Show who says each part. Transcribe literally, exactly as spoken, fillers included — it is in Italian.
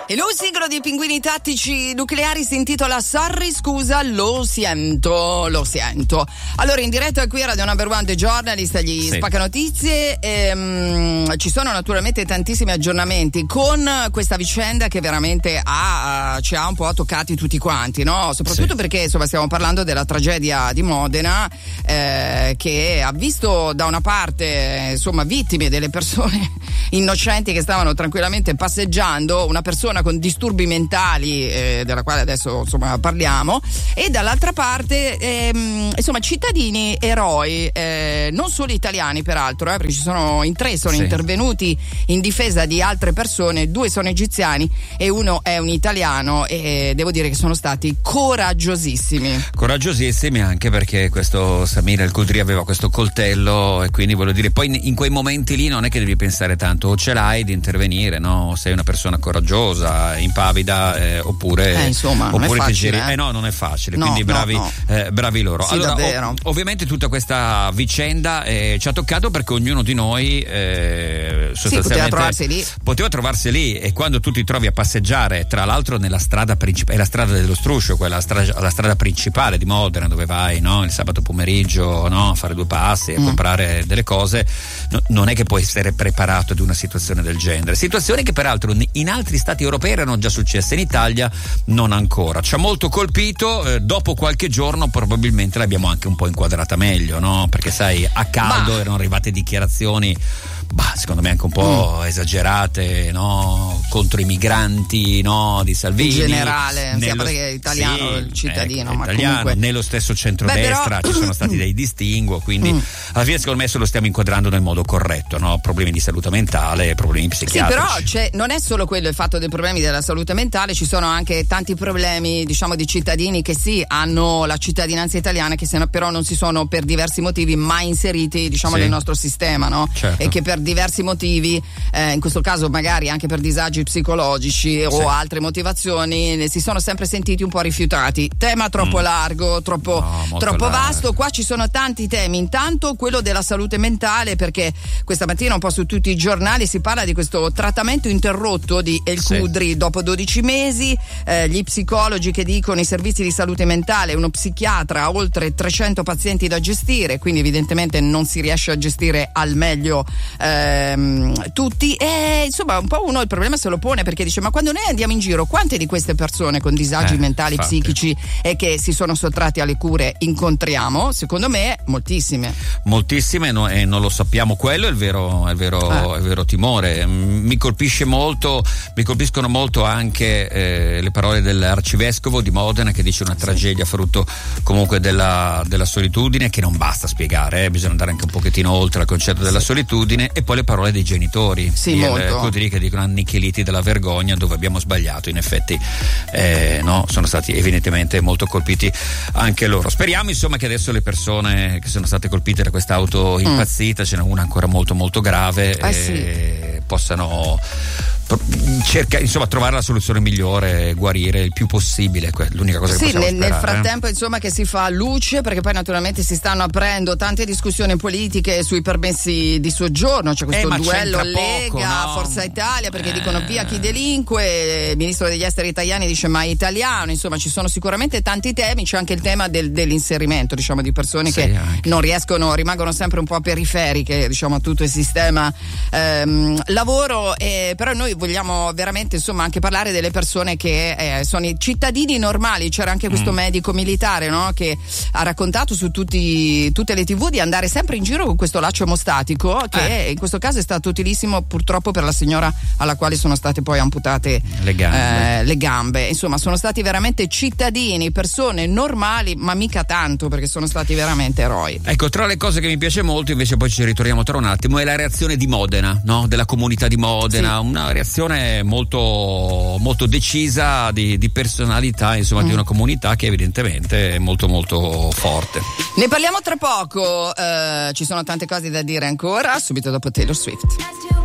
Speaker 1: E lo singolo di Pinguini Tattici Nucleari si intitola Sorry, scusa, lo sento, lo sento. Allora, in diretta qui a Radio Number One The Journalist, gli sì. Spacca Notizie, ehm, ci sono naturalmente tantissimi aggiornamenti con questa vicenda che veramente ha, ci ha un po' toccati tutti quanti, no? Soprattutto sì. perché insomma stiamo parlando della tragedia di Modena, eh, che ha visto da una parte insomma vittime delle persone innocenti che stavano tranquillamente passeggiando, una persona con disturbi mentali, eh, della quale adesso insomma parliamo, e dall'altra parte ehm, insomma cittadini eroi, eh, non solo italiani peraltro, eh, perché ci sono in tre sono sì. intervenuti in difesa di altre persone, due sono egiziani e uno è un italiano, e devo dire che sono stati coraggiosissimi
Speaker 2: coraggiosissimi anche perché questo Samir El-Khudri aveva questo coltello, e quindi voglio dire, poi in, in quei momenti lì non è che devi pensare tanto, o ce l'hai di intervenire, no? Sei una persona coraggiosa, impavida, eh, oppure
Speaker 1: eh, insomma
Speaker 2: oppure
Speaker 1: non è facile,
Speaker 2: ti giri,
Speaker 1: eh?
Speaker 2: eh no non è facile,
Speaker 1: no,
Speaker 2: quindi bravi
Speaker 1: no, no.
Speaker 2: Eh, bravi loro.
Speaker 1: Sì,
Speaker 2: allora
Speaker 1: davvero.
Speaker 2: ov- ovviamente tutta questa vicenda eh, ci ha toccato perché ognuno di noi eh, sostanzialmente
Speaker 1: sì, poteva trovarsi lì
Speaker 2: poteva trovarsi lì e quando tu ti trovi a passeggiare, tra l'altro nella strada principale, è la strada dello Struscio, quella stra- la strada principale di Modena, dove vai, no, il sabato pomeriggio, no, a fare due passi, a mm. comprare delle cose, no, non è che puoi essere preparato ad una situazione del genere, situazioni che peraltro in altri stati europei erano già successe, in Italia non ancora. Ci ha molto colpito, eh, dopo qualche giorno probabilmente l'abbiamo anche un po' inquadrata meglio, no? Perché sai, a caldo Ma... erano arrivate dichiarazioni bah, secondo me anche un po' mm. esagerate, no? Contro i migranti, no? Di Salvini.
Speaker 1: In generale, non
Speaker 2: nello...
Speaker 1: sia perché è italiano, sì, il cittadino,
Speaker 2: ecco,
Speaker 1: ma
Speaker 2: italiano,
Speaker 1: comunque...
Speaker 2: nello stesso centrodestra ci sono stati dei distinguo, quindi mm. alla fine secondo me se lo stiamo inquadrando nel modo corretto, no? Problemi di salute mentale, problemi psichiatrici.
Speaker 1: Sì, però c'è, non è solo quello il fatto dei problemi della salute mentale, ci sono anche tanti problemi, diciamo, di cittadini che sì, hanno la cittadinanza italiana, che se no, però non si sono per diversi motivi mai inseriti, diciamo, sì. nel nostro sistema, no?
Speaker 2: Certo.
Speaker 1: E che per diversi motivi, eh, in questo caso magari anche per disagi psicologici sì. o altre motivazioni, si sono sempre sentiti un po' rifiutati. Tema troppo mm. largo, troppo,
Speaker 2: no,
Speaker 1: troppo
Speaker 2: largo. vasto.
Speaker 1: Qua ci sono tanti temi. Intanto quello della salute mentale, perché questa mattina un po' su tutti i giornali si parla di questo trattamento interrotto di El-Khudri sì. dopo dodici mesi, eh, gli psicologi che dicono i servizi di salute mentale, uno psichiatra ha oltre trecento pazienti da gestire, quindi evidentemente non si riesce a gestire al meglio ehm, tutti, e insomma un po' uno il problema se lo pone, perché dice: ma quando noi andiamo in giro, quante di queste persone con disagi
Speaker 2: eh,
Speaker 1: mentali,
Speaker 2: infatti.
Speaker 1: psichici e che si sono sottratti alle cure incontriamo? Secondo me moltissime
Speaker 2: moltissime no, e non lo sappiamo, quello è il vero, è il vero, ah. è il vero timore. Mi colpisce molto, mi colpiscono molto anche eh, le parole dell'arcivescovo di Modena, che dice una tragedia frutto comunque della, della solitudine, che non basta spiegare, eh, bisogna andare anche un pochettino oltre al concetto della sì. solitudine, e poi le parole dei genitori
Speaker 1: sì,
Speaker 2: di
Speaker 1: El-Khudri,
Speaker 2: che dicono annichiliti dalla vergogna, dove abbiamo sbagliato. In effetti eh, no, sono stati evidentemente molto colpiti anche loro. Speriamo insomma che adesso le persone che sono state colpite da quest'auto impazzita, mm. ce n'è una ancora molto molto grave,
Speaker 1: eh,
Speaker 2: eh,
Speaker 1: sì.
Speaker 2: possano cerca insomma trovare la soluzione migliore, guarire il più possibile, l'unica cosa che
Speaker 1: sì,
Speaker 2: possiamo
Speaker 1: nel,
Speaker 2: sperare.
Speaker 1: Nel frattempo insomma che si fa luce, perché poi naturalmente si stanno aprendo tante discussioni politiche sui permessi di soggiorno, c'è questo
Speaker 2: eh,
Speaker 1: duello
Speaker 2: Lega,
Speaker 1: poco, no? Forza Italia, perché eh. dicono via chi delinque, il ministro degli esteri italiani dice mai italiano, insomma ci sono sicuramente tanti temi, c'è anche il tema del, dell'inserimento, diciamo, di persone sì, che anche. non riescono, rimangono sempre un po' periferiche, diciamo, a tutto il sistema ehm, lavoro, eh, però noi vogliamo veramente insomma anche parlare delle persone che eh, sono i cittadini normali. C'era anche questo mm. medico militare, no? Che ha raccontato su tutti, tutte le tivù di andare sempre in giro con questo laccio emostatico, che eh. in questo caso è stato utilissimo purtroppo per la signora alla quale sono state poi amputate
Speaker 2: le gambe,
Speaker 1: eh, le gambe. Insomma sono stati veramente cittadini, persone normali, ma mica tanto, perché sono stati veramente eroi.
Speaker 2: Ecco, tra le cose che mi piace molto, invece poi ci ritorniamo tra un attimo, è la reazione di Modena, no? Della comunità di Modena, sì. una reazione molto molto decisa di, di personalità, insomma, mm. di una comunità che evidentemente è molto molto forte.
Speaker 1: Ne parliamo tra poco, uh, ci sono tante cose da dire ancora, subito dopo Taylor Swift.